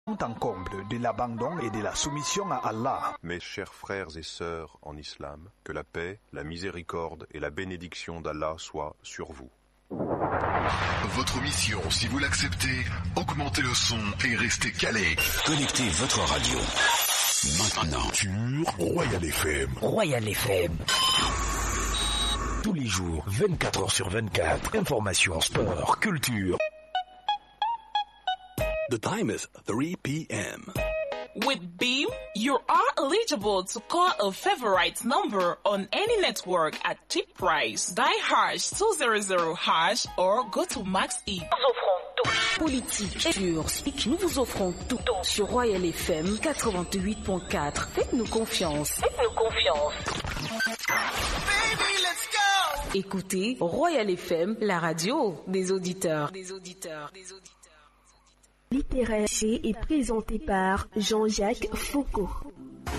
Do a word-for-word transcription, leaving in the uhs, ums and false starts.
en comble de l'abandon et de la soumission à Allah. Mes chers frères et sœurs en islam, que la paix, la miséricorde et la bénédiction d'Allah soient sur vous. Votre mission, si vous l'acceptez, augmentez le son et restez calés. Connectez votre radio maintenant sur Royal F M. Royal F M. Tous les jours, vingt-quatre heures sur vingt-quatre. Information, sport, culture. The time is three p.m. With Beam, you are eligible to call a favorite number on any network at cheap price. Dial hash two hundred hash or go to Max E. Nous offrons tout. Politique et sur Speak, nous vous offrons tout sur Royal F M quatre-vingt-huit point quatre. Faites-nous confiance. Faites-nous confiance. Baby, let's go! Écoutez Royal F M, la radio des auditeurs. Des auditeurs. Des auditeurs. Littéraire est présenté par Jean-Jacques Foucault.